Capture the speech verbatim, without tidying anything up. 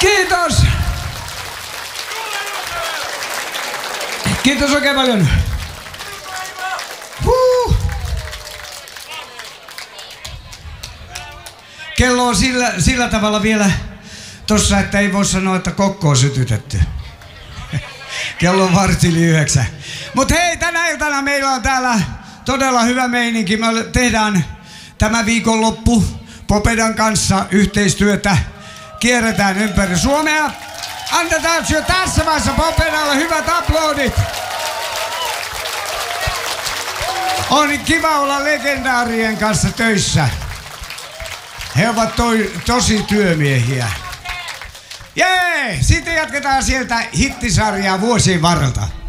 Kiitos! Kiitos oikein paljon. Huh. Kello on sillä, sillä tavalla vielä tossa, että ei voi sanoa, että kokko on sytytetty. Kello on vartti yli yhdeksän. Mut hei, tänä iltana meillä on täällä todella hyvä meininki. Me tehdään tämä viikonloppu Popedan kanssa yhteistyötä. Kierretään ympäri Suomea. Annetaan jo tässä vaiheessa Popedalle hyvät aplodit. On kiva olla legendaarien kanssa töissä. He ovat toi, tosi työmiehiä. Jee! Sitten jatketaan sieltä hittisarjaa vuosien varrelta.